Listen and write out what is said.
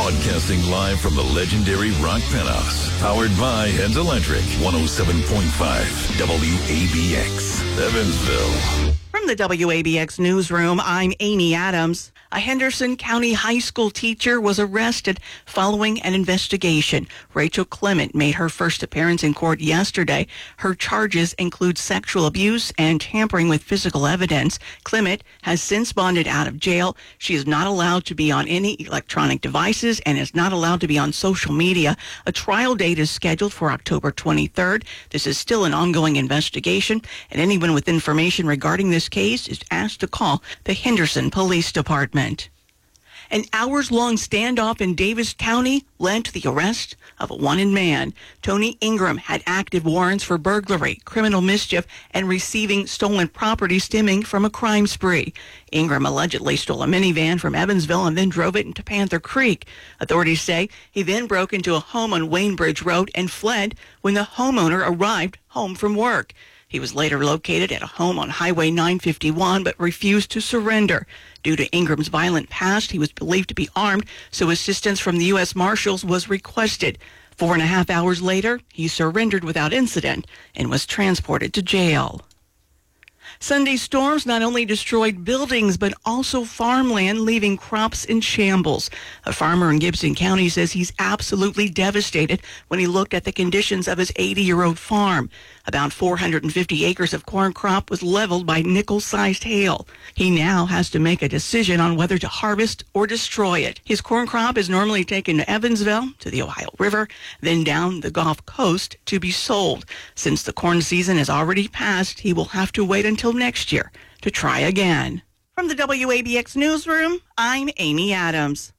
Broadcasting live from the legendary Rock Penthouse. Powered by Heads Electric, 107.5 WABX, Evansville. From the WABX newsroom, I'm Amy Adams. A Henderson County High School teacher was arrested following an investigation. Rachel Clement made her first appearance in court yesterday. Her charges include sexual abuse and tampering with physical evidence. Clement has since bonded out of jail. She is not allowed to be on any electronic devices and is not allowed to be on social media. A trial date is scheduled for October 23rd. This is still an ongoing investigation, and anyone with information regarding this case is asked to call the Henderson Police Department. An hours-long standoff in Davis County led to the arrest of a wanted man. Tony Ingram had active warrants for burglary, criminal mischief, and receiving stolen property stemming from a crime spree. Ingram allegedly stole a minivan from Evansville and then drove it into Panther Creek. Authorities say he then broke into a home on Waynebridge Road and fled when the homeowner arrived home from work. He was later located at a home on Highway 951 but refused to surrender. Due to Ingram's violent past, he was believed to be armed, so assistance from the U.S. Marshals was requested. 4.5 hours later, he surrendered without incident and was transported to jail. Sunday's storms not only destroyed buildings, but also farmland, leaving crops in shambles. A farmer in Gibson County says he's absolutely devastated when he looked at the conditions of his 80-year-old farm. About 450 acres of corn crop was leveled by nickel-sized hail. He now has to make a decision on whether to harvest or destroy it. His corn crop is normally taken to Evansville, to the Ohio River, then down the Gulf Coast to be sold. Since the corn season has already passed, he will have to wait until next year to try again. From the WABX newsroom, I'm Amy Adams.